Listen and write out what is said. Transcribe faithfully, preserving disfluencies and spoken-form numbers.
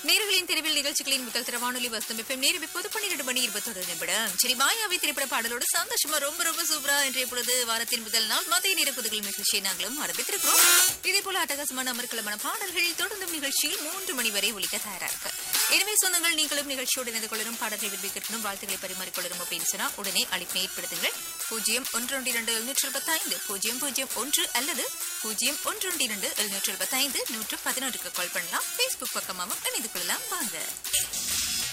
நேர்களின் தெருவில் நிகழ்ச்சிகளின் முதல் தர வானொலி வசந்தம் எஃப்எம் நேரம் இப்போது பன்னிரண்டு மணி இருபத்தொரு நிமிடம். சரி, மாயாவி திரைப்பட பாடலோடு சந்தோஷமா ரொம்ப ரொம்ப சூப்பரா இன்றைய பொழுது வாரத்தின் முதல் நாள் மதிய நேர புதுகள் நிகழ்ச்சியை நாங்களும் ஆரம்பித்திருக்கிறோம். இதே போல அட்டகாசமான அமர்க்கலமான பாடல்கள் தொடர்ந்தும் நிகழ்ச்சியில் மூன்று மணி வரை ஒலிக்க தயாரா இருக்கு. எனவே சொந்தங்கள் நீங்களும் நிகழ்ச்சியோடு இணைந்து கொள்ளணும், பாடல்களை விரும்பி கேட்கணும், வாழ்த்துக்களை பரிமாறிக்கொள்ளணும் அப்படின்னு சொன்னா உடனே அழைப்பினை ஏற்படுத்துங்கள். பூஜ்ஜியம் ஒன்று ஒன்று இரண்டு எழுநூற்று எழுபத்தி ஐந்து பூஜ்ஜியம் பூஜ்ஜியம் ஒன்று அல்லது பூஜ்ஜியம் ஒன்று ஒன்று இரண்டு எழுநூற்று எழுபத்தி ஐந்து நூற்று பதினொன்றுக்கு கால் பண்ணலாம். பேஸ்புக் பக்கமாகவும் இணைந்து கொள்ளலாம். வாங்க.